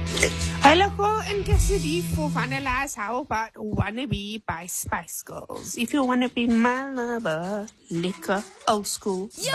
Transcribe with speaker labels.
Speaker 1: Hello ko and Cassidy for Vanilas. How about Wannabe by Spice Girls? If you wanna be my lover, liquor, old school,